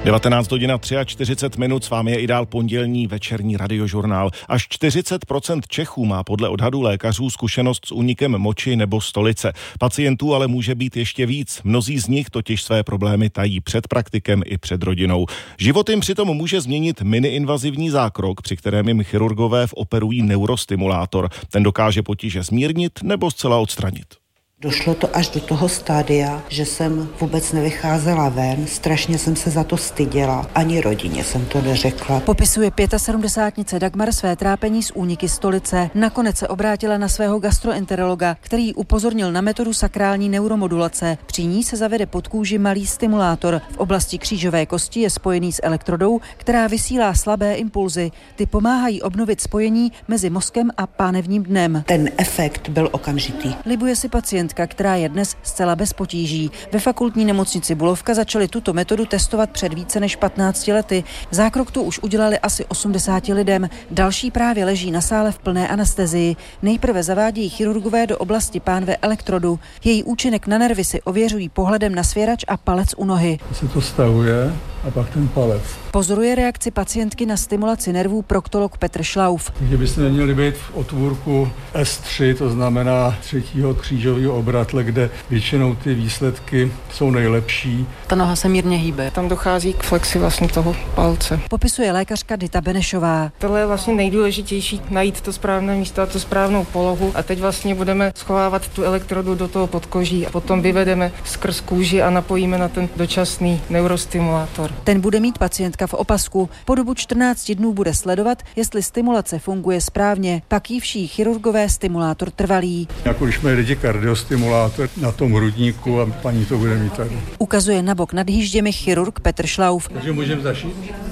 19:43 s vámi je i dál pondělní večerní radiožurnál. Až 40% Čechů má podle odhadu lékařů zkušenost s únikem moči nebo stolice. Pacientů ale může být ještě víc. Mnozí z nich totiž své problémy tají před praktikem i před rodinou. Život jim přitom může změnit miniinvazivní zákrok, při kterém jim chirurgové operují neurostimulátor. Ten dokáže potíže zmírnit nebo zcela odstranit. Došlo to až do toho stádia, že jsem vůbec nevycházela ven, strašně jsem se za to styděla, ani rodině jsem to neřekla. Popisuje 75-nice Dagmar své trápení s úniky stolice. Nakonec se obrátila na svého gastroenterologa, který upozornil na metodu sakrální neuromodulace. Při ní se zavede pod kůži malý stimulátor. V oblasti křížové kosti je spojený s elektrodou, která vysílá slabé impulzy. Ty pomáhají obnovit spojení mezi mozkem a pánevním dnem. Ten efekt byl okamžitý. Libuje si pacientka, která je dnes zcela bez potíží. Ve fakultní nemocnici Bulovka začali tuto metodu testovat před více než 15 lety. Zákrok tu už udělali asi 80 lidem. Další právě leží na sále v plné anestezii. Nejprve zavádějí chirurgové do oblasti pánve elektrodu. Její účinek na nervy si ověřují pohledem na svěrač a palec u nohy. Se to stavuje a pak ten palec. Pozoruje reakci pacientky na stimulaci nervů proktolog Petr Šlauf. Takže byste neměli být v otvůrku S3, to znamená třetího křížového obratle, kde většinou ty výsledky jsou nejlepší. Ta noha se mírně hýbe. Tam dochází k flexi vlastně toho palce. Popisuje lékařka Dita Benešová. Tohle je vlastně nejdůležitější, najít to správné místo a tu správnou polohu. A teď vlastně budeme schovávat tu elektrodu do toho podkoží a potom vyvedeme skrz kůži a napojíme na ten dočasný neurostimulátor. Ten bude mít pacientka v opasku. Po dobu 14 dnů bude sledovat, jestli stimulace funguje správně. Pak jí vší chirurgové stimulátor trvalý. Jako když mají lidi kardiostimulátor na tom hrudníku a paní to bude mít tady. Ukazuje na bok nad hýžděmi chirurg Petr Šlauf. Takže můžeme začít?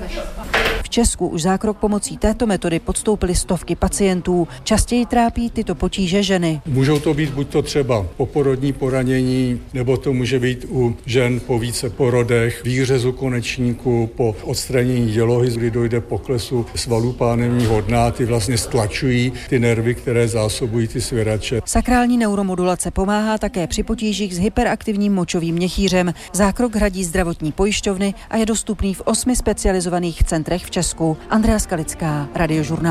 V Česku už zákrok pomocí této metody podstoupily stovky pacientů. Častěji trápí tyto potíže ženy. Můžou to být buď to třeba poporodní poranění, nebo to může být u žen po více porodech, výřezu konečníku, po odstranění dělohy, kdy dojde poklesu svalů pánevního dna, ty vlastně stlačují ty nervy, které zásobují ty svěrače. Sakrální neuromodulace pomáhá také při potížích s hyperaktivním močovým měchýřem. Zákrok hradí zdravotní pojišťovny a je dostupný v 8 specializovaných centrech v Česku. Andrea Skalická, Radiožurnál.